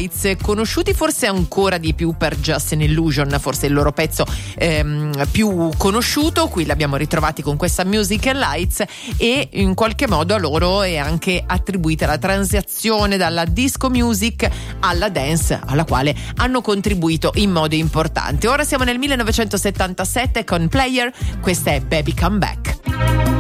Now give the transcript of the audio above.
Lights, conosciuti forse ancora di più per Just an Illusion, forse il loro pezzo più conosciuto. Qui l'abbiamo ritrovati con questa Music and Lights, e in qualche modo a loro è anche attribuita la transizione dalla disco music alla dance, alla quale hanno contribuito in modo importante. Ora siamo nel 1977 con Player, questa è Baby Come Back.